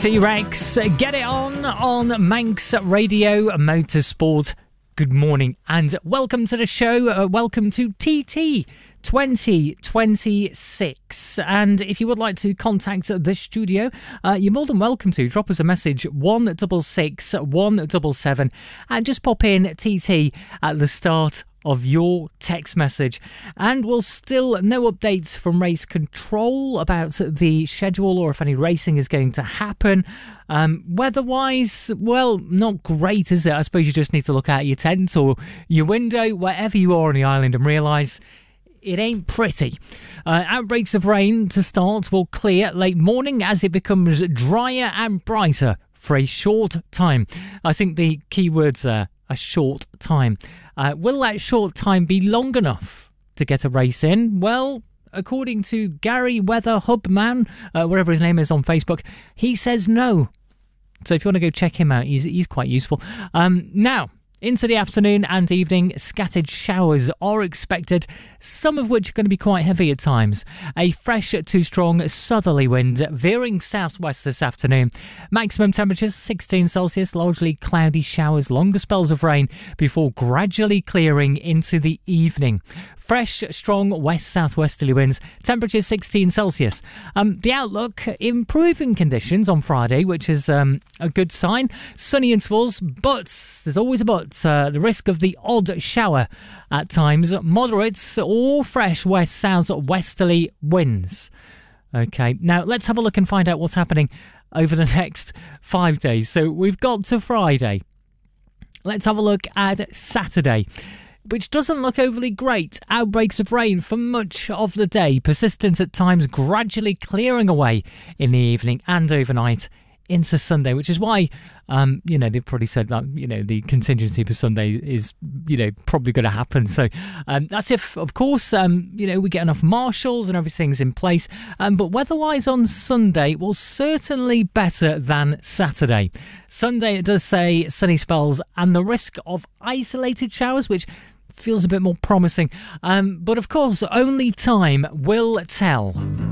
T-Rex, get it on Manx Radio Motorsport. Good morning and welcome to the show. Welcome to TT 2026. And if you would like to contact the studio, you're more than welcome to. Drop us a message 166 177 and just pop in TT at the start of your text message. And we'll still no updates from race control about the schedule or if any racing is going to happen. Weather-wise, well, not great, is it? I suppose you just need to look out your tent or your window, wherever you are on the island, and realise it ain't pretty. Outbreaks of rain to start will clear late morning as it becomes drier and brighter for a short time. I think the key words there, a short time. Will that short time be long enough to get a race in? Well, according to Gary Weather Hubman, wherever his name is on Facebook, he says no. So if you want to go check him out, he's quite useful. Now, into the afternoon and evening, scattered showers are expected, some of which are going to be quite heavy at times. A fresh to strong southerly wind veering southwest this afternoon. Maximum temperatures 16 Celsius, largely cloudy showers, longer spells of rain before gradually clearing into the evening. Fresh, strong west-southwesterly winds, temperatures 16 Celsius. The outlook, improving conditions on Friday, which is a good sign. Sunny intervals, but there's always a but. The risk of the odd shower at times. Moderates or fresh west-south-westerly winds. Okay, now let's have a look and find out what's happening over the next 5 days. So we've got to Friday. Let's have a look at Saturday, which doesn't look overly great. Outbreaks of rain for much of the day, persistent at times, gradually clearing away in the evening and overnight into Sunday, which is why, they've probably said that, the contingency for Sunday is, probably going to happen. So that's if, of course, we get enough marshals and everything's in place. But weather-wise on Sunday, well, certainly better than Saturday. Sunday, it does say sunny spells and the risk of isolated showers, which feels a bit more promising. But of course, only time will tell.